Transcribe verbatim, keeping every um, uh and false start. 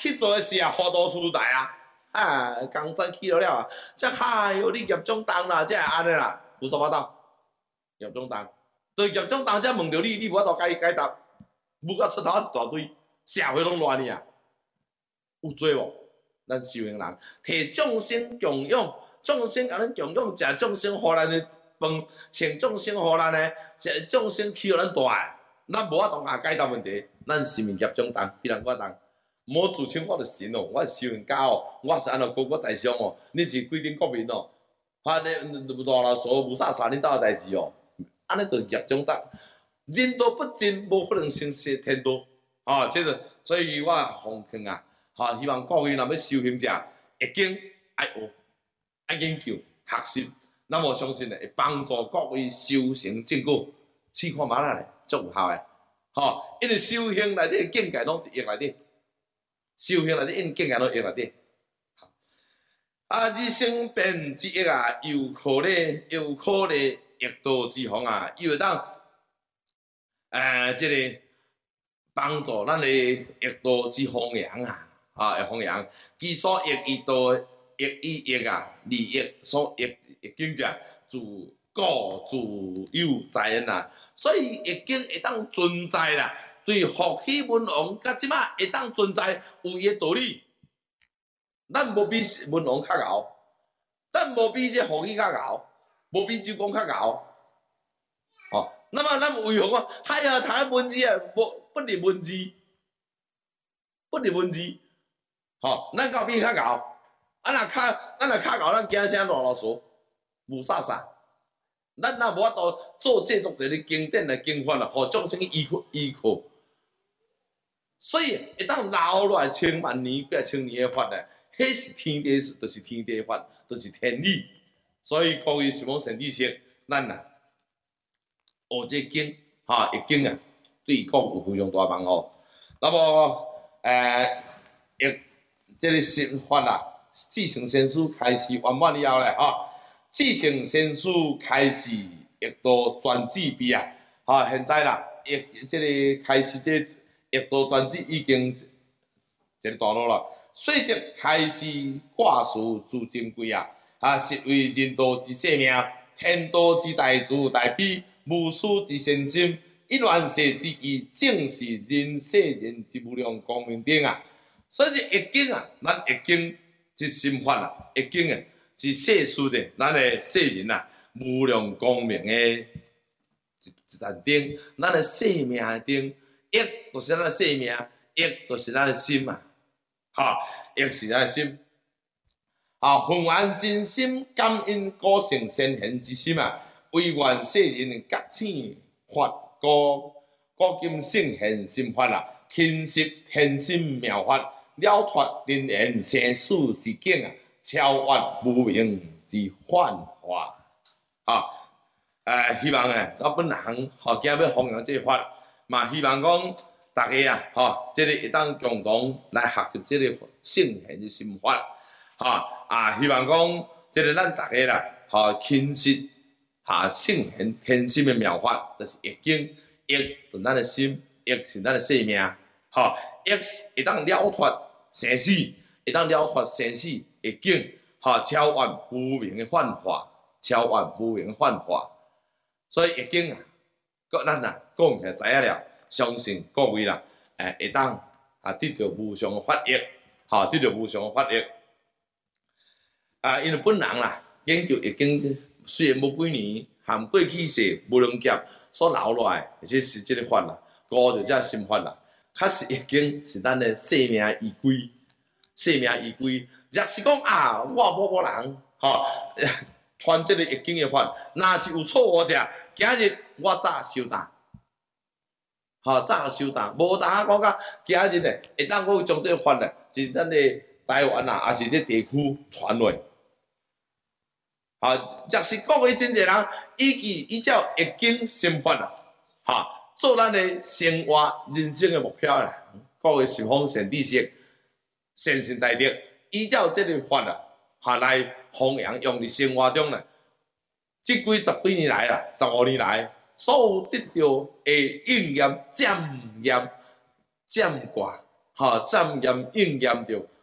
去做的事啊，好多所在啊，啊，工作去了了啊，这嗨哟，你业障重啦，这安尼啦，胡说八道，业障重，对业障重，这问着你，你无法度解解答，无甲出头一大堆，社会拢乱去啊，有做无？咱修行人摕众生供养，众生甲咱供养，食众生互咱的饭，穿众生互咱的，众生气互咱大诶，咱无法度甲解答问题，咱是物业障重，比人我重。莫自称我是神哦，我是修行家哦，我是安怎高高在上哦，恁是规定国民哦，哈，你大啦所无啥啥恁兜代志哦，安尼就业障重，人道不尽，无可能成事天道，啊，这个，所以我奉劝啊。哈，希望各位若要修行者，会经爱学、爱研究、学习，那我相信咧会帮助各位修行正果。试看觅啦咧，足有效诶。吼，因为修行内底境界拢伫业内底，修行内底因境界拢业内底。啊，日生变之业啊，又可咧，又可咧业道之风啊，又会当诶，即、這個帮助咱诶业道之弘扬啊。啊，会弘扬，其所益伊道益以益啊，利益所益益经者，自古自有在因啊，所以益经会当存在啦。对福气文王，甲即马会当存在，有伊诶道理。咱无比文王较敖，咱无比这福气较敖，无比周公较敖。哦，那么咱为何讲？哎呀，读文字啊，不不认文字，不认文字。吼，咱到比较敖，啊若较，咱若较敖，咱惊声啰啰嗦，无啥啥。咱若无法度做这种一个经典的经法啦，互众生依靠依靠。所以会当留落来千万年、几千年的法咧，迄是天地，就是天地法，就是天理。所以各位是讲善知识，咱啊学这经，哈，易经啊，对伊讲有非常大帮助。那么，诶，易。这个心法啊，至圣先师开始圆满了后咧，吼，至圣先师开始亦都专制毕啊，吼，现在啦，亦这个开始这亦都专制已经一个段落啦，随即开始挂事诸珍贵啊，啊，实为人道之性命，天道之大慈大悲，无私之善心，一乱世之机，正是人世人之无量光明顶啊。所以易经啊，咱易经是心法啊，易经啊是世事的，咱的世人啊，无量光明的一一盏灯，咱的生命的灯，易就是咱的生命，易就是咱的心啊，哈，易是咱的心，啊，浑然真心感应古圣先贤之心啊，唯愿世人觉醒发古古今圣贤心法啊，勤习天心妙法。了脱人言生死之境啊，超越无明之幻化啊！诶，希望诶，我本人吼，今日要弘扬这个法，嘛希望讲大家啊，吼，这个会当共同来学习这个圣贤的心法，哈啊，希望讲这个咱大家啦，吼，勤习哈圣贤天心的妙法，就是易经，易是咱的心，易是咱的生命。吼，易会当了脱生死，会当了脱生死的境，吼，超越无明的幻化，超越无明的幻化。所以易经啊，各咱啊讲起来知影了，相信各位啦，诶，会当啊得到无上的法益，吼，得到无上的法益。啊，因为本人啦，研究易经虽然无几年，含过去世无量劫所留落来，而且是即个法啦，悟着这心法啦。确实易经是咱的生命依归，生命依归。若是讲啊，我某某人吼，传这个易经的法，若是有错误者，今日我早收单，吼早收单，无当讲甲今日咧，会当我将这个法咧，是咱的台湾啊，还是这地区传落。啊，若是各位真侪人依据依照易经心法啊，哈。做咱的生活、人生的目标啦，各位是方善知识、善心大德，依照这个法啊，哈来弘扬用伫生活中啦。即几十几年来啦，十五年来，所有得到的应验、检验、占卦， 吼、哦、暂验应验着